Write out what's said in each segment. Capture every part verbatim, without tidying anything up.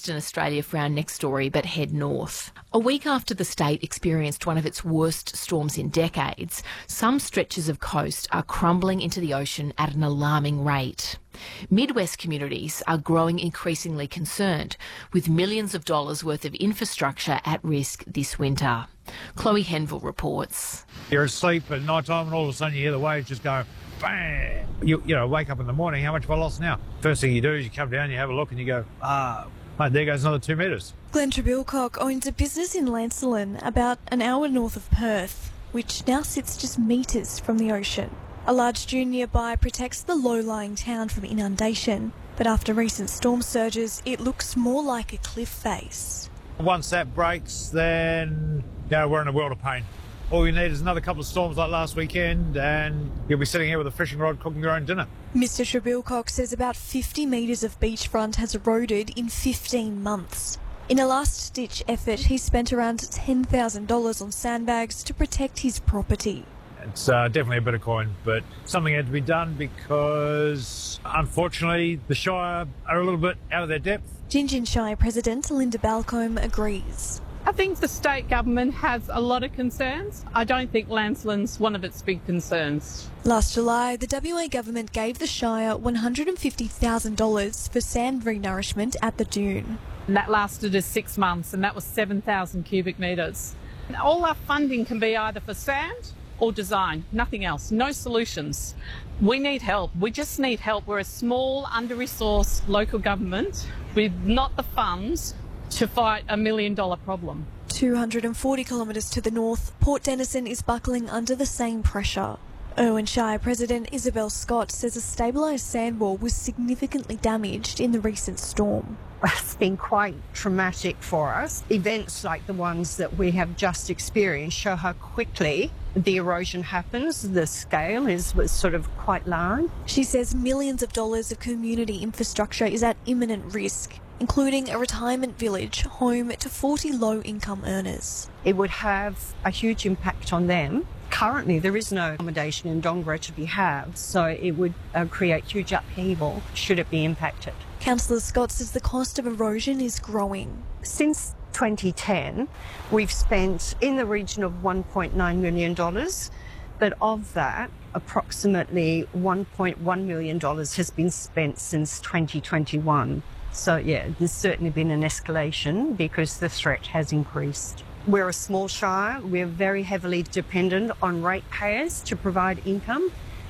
Western Australia for our next story, but head north. A week after the state experienced one of its worst storms in decades, some stretches of coast are crumbling into the ocean at an alarming rate. Midwest communities are growing increasingly concerned, with millions of dollars worth of infrastructure at risk this winter. Chloe Henville reports. You're asleep at night time and all of a sudden you hear the waves just go bang. You, you know, wake up in the morning, how much have I lost now? First thing you do is you come down, you have a look and you go, ah, oh, there goes another two metres. Glenn Trebilcock owns a business in Lancelin, about an hour north of Perth, which now sits just metres from the ocean. A large dune nearby protects the low-lying town from inundation, but after recent storm surges, it looks more like a cliff face. Once that breaks, then you know, we're in a world of pain. All you need is another couple of storms like last weekend and you'll be sitting here with a fishing rod cooking your own dinner. Mister Trebilcock says about fifty metres of beachfront has eroded in fifteen months. In a last-ditch effort, he spent around ten thousand dollars on sandbags to protect his property. It's uh, definitely a bit of coin, but something had to be done because, unfortunately, the Shire are a little bit out of their depth. Gingin Shire President Linda Balcombe agrees. I think the state government has a lot of concerns. I don't think Lancelin's one of its big concerns. Last July, the W A government gave the Shire one hundred fifty thousand dollars for sand renourishment at the dune. And that lasted us six months and that was seven thousand cubic metres. All our funding can be either for sand or design, nothing else, no solutions. We need help. We just need help. We're a small, under-resourced local government with not the funds to fight a million dollar problem. two hundred forty kilometres to the north, Port Denison is buckling under the same pressure. Irwin Shire President Isabel Scott says a stabilised sandwall was significantly damaged in the recent storm. It's been quite traumatic for us. Events like the ones that we have just experienced show how quickly the erosion happens. The scale is was sort of quite large. She says millions of dollars of community infrastructure is at imminent risk, including a retirement village home to forty low-income earners. It would have a huge impact on them. Currently, there is no accommodation in Dongara to be had, so it would uh, create huge upheaval should it be impacted. Councillor Scott says the cost of erosion is growing. Since twenty ten, we've spent in the region of one point nine million dollars, but of that, approximately one point one million dollars has been spent since twenty twenty-one. So, yeah, there's certainly been an escalation because the threat has increased. We're a small shire. We're very heavily dependent on ratepayers to provide income,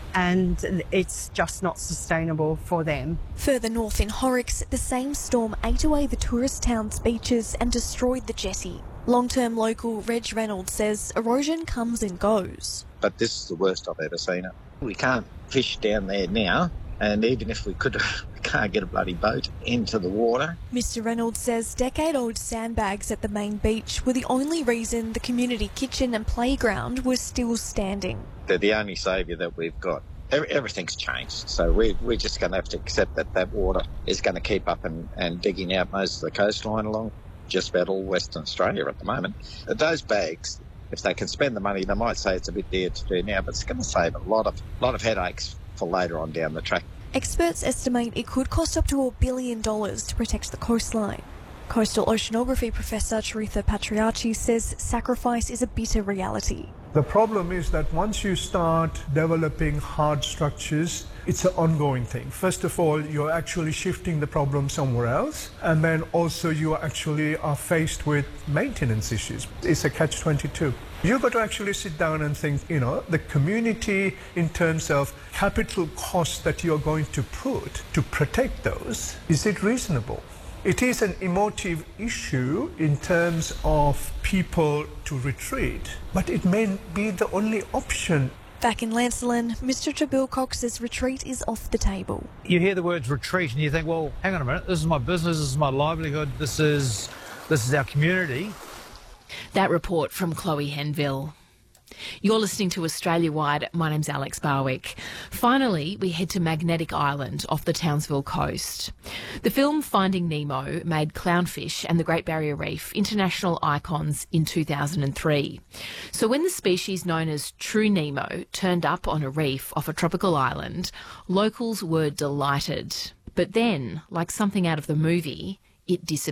and it's just not sustainable for them. Further north in Horrocks, the same storm ate away the tourist town's beaches and destroyed the jetty. Long-term local Reg Reynolds says erosion comes and goes. But this is the worst I've ever seen it. We can't fish down there now, and even if we could, we can't get a bloody boat into the water. Mister Reynolds says decade-old sandbags at the main beach were the only reason the community kitchen and playground were still standing. They're the only saviour that we've got. Everything's changed, so we're, we're just going to have to accept that that water is going to keep up and, and digging out most of the coastline along just about all Western Australia at the moment. Those bags, if they can spend the money, they might say it's a bit dear to do now, but it's going to save a lot of lot of headaches for later on down the track. Experts estimate it could cost up to a billion dollars to protect the coastline. Coastal oceanography professor Charitha Patriarchi says sacrifice is a bitter reality. The problem is that once you start developing hard structures, it's an ongoing thing. First of all, you're actually shifting the problem somewhere else, and then also you actually are faced with maintenance issues. It's a catch twenty-two. You've got to actually sit down and think, you know, the community in terms of capital costs that you're going to put to protect those, is it reasonable? It is an emotive issue in terms of people to retreat, but it may be the only option. Back in Lancelin, Mister Trebilcock says retreat is off the table. You hear the words retreat and you think, well, hang on a minute, this is my business, this is my livelihood, this is, this is our community. That report from Chloe Henville. You're listening to Australia Wide. My name's Alex Barwick. Finally, we head to Magnetic Island off the Townsville coast. The film Finding Nemo made clownfish and the Great Barrier Reef international icons in two thousand three. So when the species known as True Nemo turned up on a reef off a tropical island, locals were delighted. But then, like something out of the movie, it disappeared.